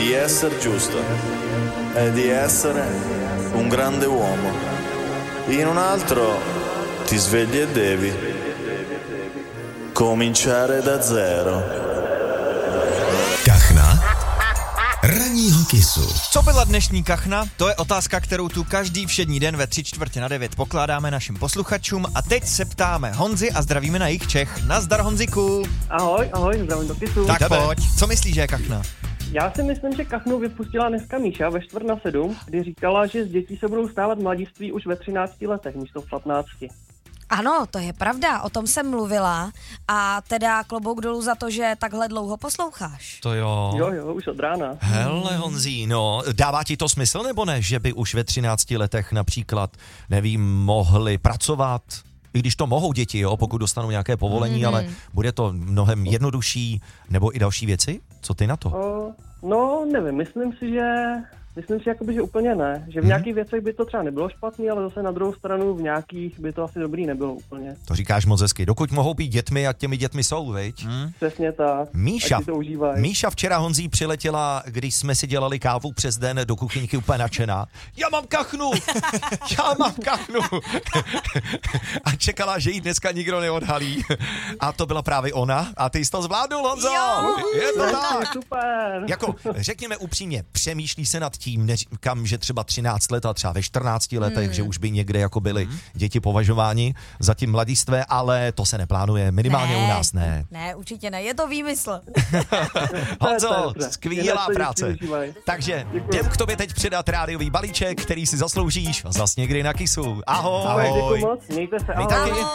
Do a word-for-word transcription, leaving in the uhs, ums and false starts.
di essere giusto e di essere un grande uomo. In un altro ti svegli e devi cominciare da zero. Kachna ranního kisu. Co byla dnešní kachna? To je otázka, kterou tu každý všední den ve tři čtvrtě na devět pokládáme našim posluchačům a teď se ptáme Honzi a zdravíme na jich Čech. Nazdar Honziku. Ahoj, ahoj, zdravím do kisu. Tak pojď, co myslíš, že je kachna? Já si myslím, že kachnu vypustila dneska Míša ve čtvrt na sedm, kdy říkala, že z dětí se budou stávat mladiství už ve třinácti letech, místo v patnácti. Ano, to je pravda, o tom jsem mluvila a teda klobouk dolů za to, že takhle dlouho posloucháš. To jo. Jo, jo, už od rána. Hele Honzí, no, dává ti to smysl nebo ne, že by už ve třinácti letech například, nevím, mohli pracovat? I když to mohou děti, jo, pokud dostanou nějaké povolení, mm. ale bude to mnohem jednodušší, nebo i další věci? Co ty na to? O, no, nevím, myslím si, že... Myslím si, jakoby, že úplně ne. Že v hmm. nějakých věcech by to třeba nebylo špatný, ale zase na druhou stranu v nějakých by to asi dobrý nebylo úplně. To říkáš moc hezky. Dokud mohou být dětmi a těmi dětmi jsou, viď? Hmm. Přesně tak. Míša, to Míša včera Honzí přiletěla, když jsme si dělali kávu přes den do kuchyňky úplně nadšená. Já mám kachnu! Já mám kachnu! A čekala, že ji dneska nikdo neodhalí. A to byla právě ona. A ty jsi to zvládnul, Honzo! Jo. Je to tak! Super! Jako, řekněme upřímně, přemýšlí se nad tím, neříkám, že třeba třináct let a třeba ve čtrnácti letech, hmm. že už by někde jako byly hmm. děti považováni za tím mladistvé, ale to se neplánuje, minimálně ne, u nás ne. Ne, určitě ne, je to výmysl. Honzo, skvělá práce. Takže jdem k tobě teď předat rádiový balíček, který si zasloužíš a zas někdy na kisu. Ahoj. Ahoj, děkuji moc, mějte se, ahoj. Taky.